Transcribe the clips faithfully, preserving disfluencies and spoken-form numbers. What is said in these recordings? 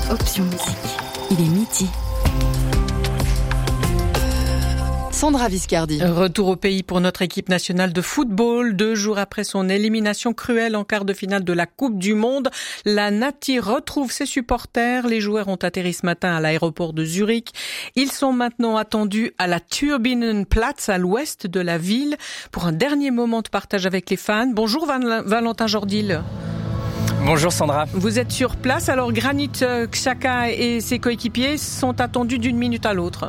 Option musique. Il est midi. Sandra Viscardi. Retour au pays pour notre équipe nationale de football. Deux jours après son élimination cruelle en quart de finale de la Coupe du Monde, la Nati retrouve ses supporters. Les joueurs ont atterri ce matin à l'aéroport de Zurich. Ils sont maintenant attendus à la Turbinenplatz, à l'ouest de la ville, pour un dernier moment de partage avec les fans. Bonjour Val- Valentin Jordil. Bonjour Sandra. Vous êtes sur place, alors Granit Xhaka et ses coéquipiers sont attendus d'une minute à l'autre.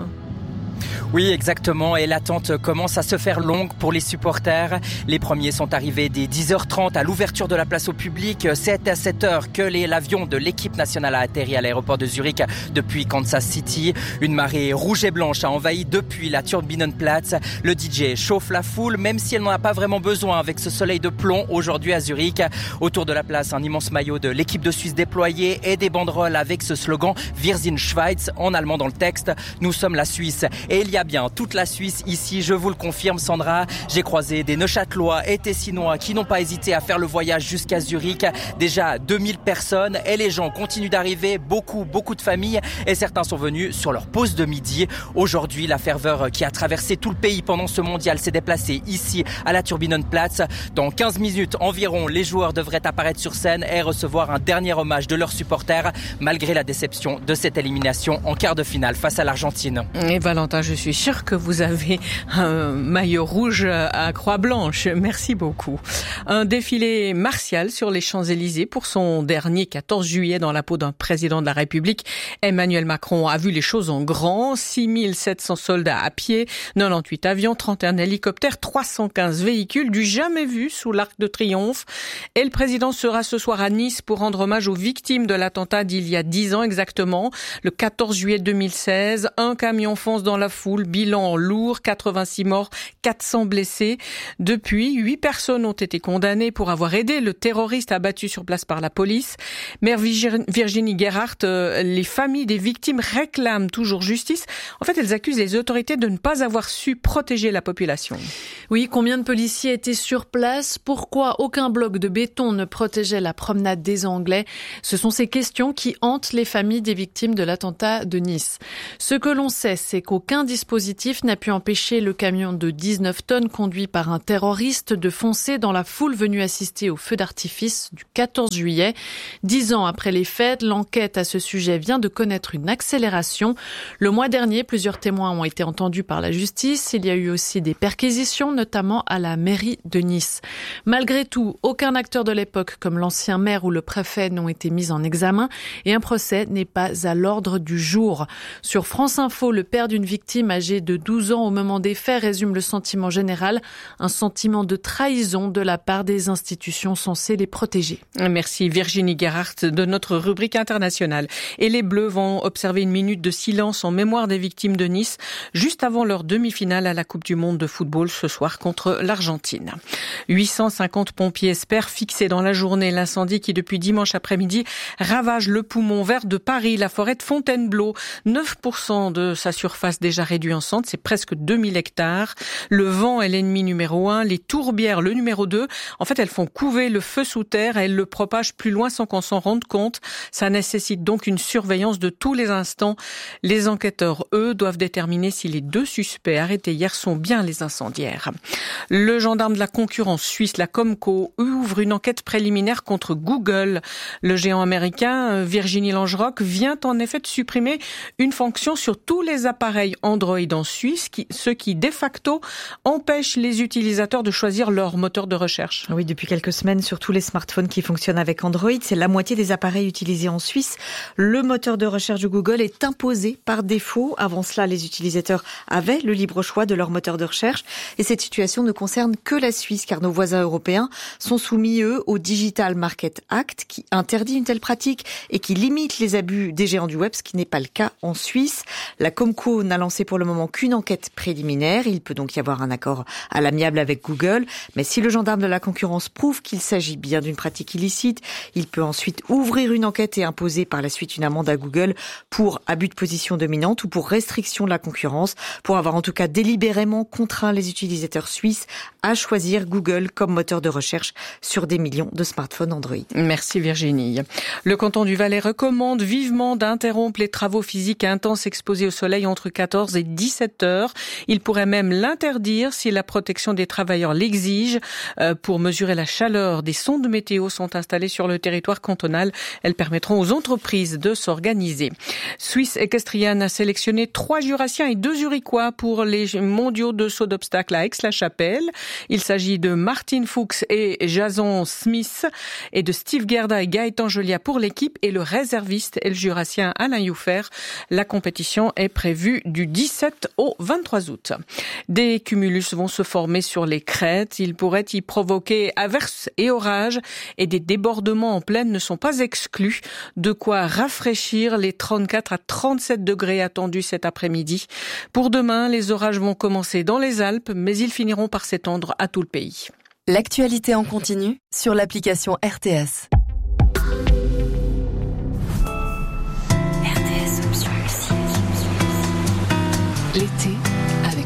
Oui, exactement. Et l'attente commence à se faire longue pour les supporters. Les premiers sont arrivés dès dix heures trente à l'ouverture de la place au public. C'est à cette heure que les, l'avion de l'équipe nationale a atterri à l'aéroport de Zurich depuis Kansas City. Une marée rouge et blanche a envahi depuis la Turbinenplatz. Le D J chauffe la foule, même si elle n'en a pas vraiment besoin avec ce soleil de plomb aujourd'hui à Zurich. Autour de la place, un immense maillot de l'équipe de Suisse déployé et des banderoles avec ce slogan « Wir sind Schweiz » en allemand dans le texte. Nous sommes la Suisse. Et il y a bien toute la Suisse ici, je vous le confirme Sandra. J'ai croisé des Neuchâtelois et Tessinois qui n'ont pas hésité à faire le voyage jusqu'à Zurich. Déjà deux mille personnes et les gens continuent d'arriver, beaucoup, beaucoup de familles et certains sont venus sur leur pause de midi. Aujourd'hui, la ferveur qui a traversé tout le pays pendant ce mondial s'est déplacée ici à la Turbinenplatz. Dans quinze minutes environ, les joueurs devraient apparaître sur scène et recevoir un dernier hommage de leurs supporters malgré la déception de cette élimination en quart de finale face à l'Argentine. Et Valentin, je suis sûre que vous avez un maillot rouge à croix blanche. Merci beaucoup. Un défilé martial sur les Champs-Élysées pour son dernier quatorze juillet dans la peau d'un président de la République. Emmanuel Macron a vu les choses en grand. six mille sept cents soldats à pied, quatre-vingt-dix-huit avions, trente et un hélicoptères, trois cent quinze véhicules, du jamais vu sous l'Arc de Triomphe. Et le président sera ce soir à Nice pour rendre hommage aux victimes de l'attentat d'il y a dix ans exactement, le quatorze juillet deux mille seize. Un camion fonce dans la foule. Bilan lourd, quatre-vingt-six morts, quatre cents blessés. Depuis, huit personnes ont été condamnées pour avoir aidé le terroriste abattu sur place par la police. Mère Virginie Gerhardt, les familles des victimes réclament toujours justice. En fait, elles accusent les autorités de ne pas avoir su protéger la population. Oui, combien de policiers étaient sur place? Pourquoi aucun bloc de béton ne protégeait la promenade des Anglais? Ce sont ces questions qui hantent les familles des victimes de l'attentat de Nice. Ce que l'on sait, c'est qu'aucun dispositif n'a pu empêcher le camion de dix-neuf tonnes conduit par un terroriste de foncer dans la foule venue assister au feu d'artifice du quatorze juillet. Dix ans après les faits, l'enquête à ce sujet vient de connaître une accélération. Le mois dernier, plusieurs témoins ont été entendus par la justice. Il y a eu aussi des perquisitions, notamment à la mairie de Nice. Malgré tout, aucun acteur de l'époque, comme l'ancien maire ou le préfet, n'ont été mis en examen et un procès n'est pas à l'ordre du jour. Sur France Info, le père d'une victime âgée de douze ans au moment des faits résume le sentiment général, un sentiment de trahison de la part des institutions censées les protéger. Merci Virginie Gerhardt de notre rubrique internationale. Et les Bleus vont observer une minute de silence en mémoire des victimes de Nice, juste avant leur demi-finale à la Coupe du Monde de football ce soir contre l'Argentine. huit cent cinquante pompiers espèrent fixer dans la journée l'incendie qui depuis dimanche après-midi ravage le poumon vert de Paris, la forêt de Fontainebleau. neuf pour cent de sa surface déjà réduite en cendres, c'est presque deux mille hectares. Le vent est l'ennemi numéro un, les tourbières le numéro deux. En fait, elles font couver le feu sous terre et elles le propagent plus loin sans qu'on s'en rende compte. Ça nécessite donc une surveillance de tous les instants. Les enquêteurs, eux, doivent déterminer si les deux suspects arrêtés hier sont bien les incendiaires. Le gendarme de la concurrence suisse, la Comco, ouvre une enquête préliminaire contre Google. Le géant américain, Virginie Langerock, vient en effet de supprimer une fonction sur tous les appareils Android en Suisse, qui, ce qui de facto empêche les utilisateurs de choisir leur moteur de recherche. Oui, depuis quelques semaines, sur tous les smartphones qui fonctionnent avec Android, c'est la moitié des appareils utilisés en Suisse. Le moteur de recherche de Google est imposé par défaut. Avant cela, les utilisateurs avaient le libre choix de leur moteur de recherche. Et cette situation ne concerne que la Suisse, car nos voisins européens sont soumis, eux, au Digital Market Act, qui interdit une telle pratique et qui limite les abus des géants du web, ce qui n'est pas le cas en Suisse. La Comco n'a lancé pour le moment qu'une enquête préliminaire. Il peut donc y avoir un accord à l'amiable avec Google. Mais si le gendarme de la concurrence prouve qu'il s'agit bien d'une pratique illicite, il peut ensuite ouvrir une enquête et imposer par la suite une amende à Google pour abus de position dominante ou pour restriction de la concurrence, pour avoir en tout cas délibérément contraint les utilisateurs suisses à choisir Google comme moteur de recherche sur des millions de smartphones Android. Merci Virginie. Le canton du Valais recommande vivement d'interrompre les travaux physiques intenses exposés au soleil entre quatorze et dix-sept heures. Il pourrait même l'interdire si la protection des travailleurs l'exige. Pour mesurer la chaleur, des sondes météo sont installées sur le territoire cantonal. Elles permettront aux entreprises de s'organiser. Swiss Equestrian a sélectionné trois Jurassiens et deux Zurichois pour les mondiaux de saut d'obstacles à Aix-la-Chapelle. Il s'agit de Martin Fuchs et Jason Smith et de Steve Gerda et Gaëtan Jolia pour l'équipe et le réserviste et le Jurassien Alain Youffer. La compétition est prévue du dix-sept au vingt-trois août. Des cumulus vont se former sur les crêtes. Ils pourraient y provoquer averses et orages et des débordements en plaine ne sont pas exclus. De quoi rafraîchir les trente-quatre à trente-sept degrés attendus cet après-midi. Pour demain, les orages vont commencer dans les Alpes, mais ils finiront par s'étendre à tout le pays. L'actualité en continu sur l'application R T S. R T S Option Musique. L'été